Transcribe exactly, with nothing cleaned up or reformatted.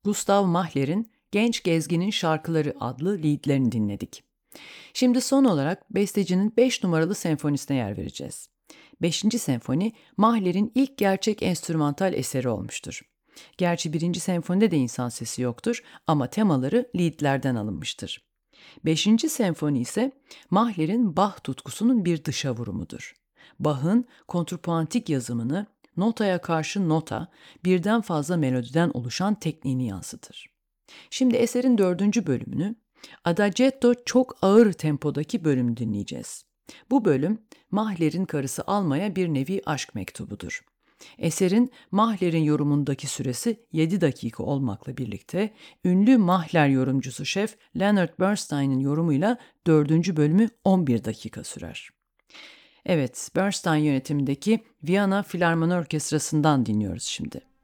Gustav Mahler'in Genç Gezginin Şarkıları adlı liedlerini dinledik. Şimdi son olarak bestecinin beş numaralı senfonisine yer vereceğiz. Beşinci senfoni Mahler'in ilk gerçek enstrümantal eseri olmuştur. Gerçi birinci senfonide de insan sesi yoktur ama temaları liedlerden alınmıştır. Beşinci senfoni ise Mahler'in Bach tutkusunun bir dışa vurumudur. Bach'ın kontrpuantik yazımını notaya karşı nota, birden fazla melodiden oluşan tekniğini yansıtır. Şimdi eserin dördüncü bölümünü, Adagietto çok ağır tempodaki bölümü dinleyeceğiz. Bu bölüm Mahler'in karısı Alma'ya bir nevi aşk mektubudur. Eserin Mahler'in yorumundaki süresi yedi dakika olmakla birlikte ünlü Mahler yorumcusu şef Leonard Bernstein'in yorumuyla dördüncü bölümü on bir dakika sürer. Evet, Bernstein yönetimindeki Viyana Filarmoni Orkestrası'ndan dinliyoruz şimdi.